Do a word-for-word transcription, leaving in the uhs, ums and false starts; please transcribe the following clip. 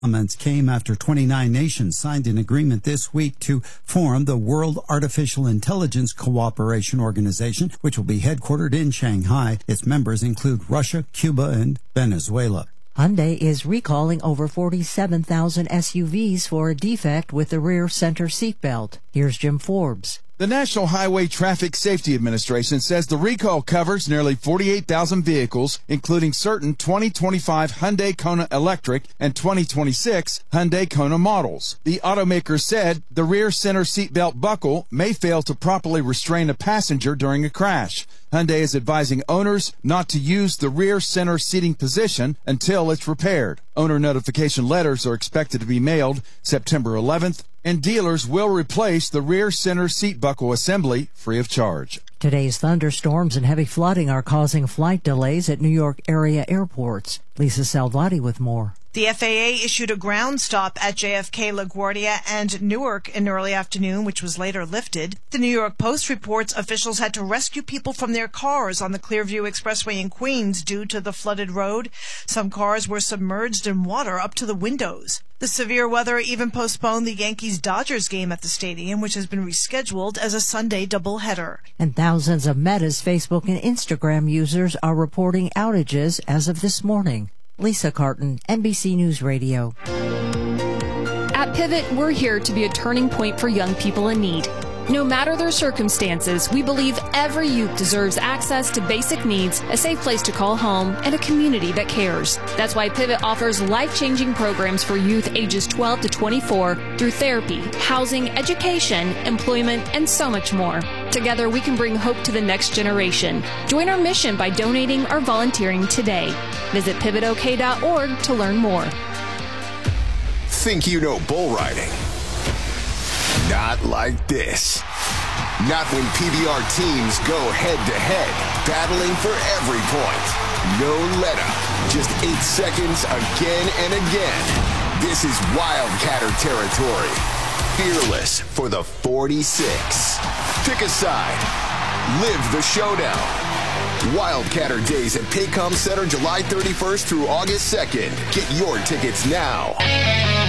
Comments came after twenty-nine nations signed an agreement this week to form the World Artificial Intelligence Cooperation Organization, which will be headquartered in Shanghai. Its members include Russia, Cuba, and Venezuela. Hyundai is recalling over forty-seven thousand S U Vs for a defect with the rear center seatbelt. Here's Jim Forbes. The National Highway Traffic Safety Administration says the recall covers nearly forty-eight thousand vehicles, including certain twenty twenty-five Hyundai Kona Electric and twenty twenty-six Hyundai Kona models. The automaker said the rear center seatbelt buckle may fail to properly restrain a passenger during a crash. Hyundai is advising owners not to use the rear center seating position until it's repaired. Owner notification letters are expected to be mailed September eleventh, and dealers will replace the rear center seat buckle assembly free of charge. Today's thunderstorms and heavy flooding are causing flight delays at New York area airports. Lisa Salvati with more. The F A A issued a ground stop at J F K, LaGuardia, and Newark in early afternoon, which was later lifted. The New York Post reports officials had to rescue people from their cars on the Clearview Expressway in Queens due to the flooded road. Some cars were submerged in water up to the windows. The severe weather even postponed the Yankees-Dodgers game at the stadium, which has been rescheduled as a Sunday doubleheader. And thousands of Meta's Facebook and Instagram users are reporting outages as of this morning. Lisa Carton, N B C News Radio. At Pivot, we're here to be a turning point for young people in need. No matter their circumstances, we believe every youth deserves access to basic needs, a safe place to call home, and a community that cares. That's why Pivot offers life-changing programs for youth ages twelve to twenty-four through therapy, housing, education, employment, and so much more. Together, we can bring hope to the next generation. Join our mission by donating or volunteering today. Visit pivot o k dot org to learn more. Think you know bull riding? Not like this. Not when P B R teams go head-to-head, battling for every point. No let-up, just eight seconds again and again. This is Wildcatter territory. Fearless for the forty-six. Pick a side. Live the showdown. Wildcatter Days at Paycom Center July thirty-first through August second. Get your tickets now.